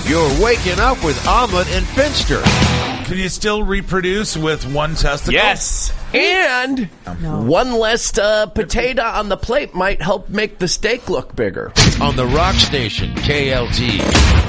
You're waking up with Ahmed and Finster. Can you still reproduce with one testicle? Yes. And one less potato on the plate might help make the steak look bigger. On the Rock Station, KLT.